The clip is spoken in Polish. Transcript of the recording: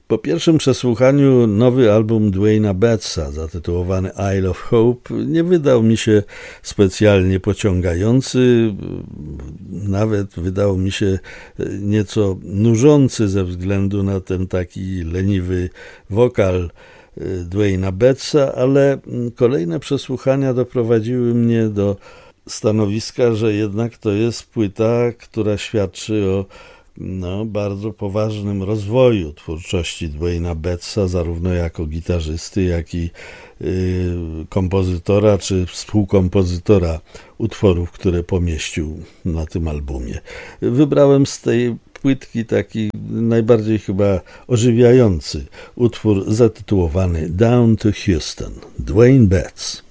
Po pierwszym przesłuchaniu nowy album Dwayna Bettsa, zatytułowany Isle of Hope, nie wydał mi się specjalnie pociągający, nawet wydał mi się nieco nużący ze względu na ten taki leniwy wokal Dwayna Bettsa, ale kolejne przesłuchania doprowadziły mnie do stanowiska, że jednak to jest płyta, która świadczy o bardzo poważnym rozwoju twórczości Dwayna Bettsa, zarówno jako gitarzysty, jak i kompozytora czy współkompozytora utworów, które pomieścił na tym albumie. Wybrałem z tej płytki taki najbardziej chyba ożywiający utwór zatytułowany Down to Houston, Dwayne Betts.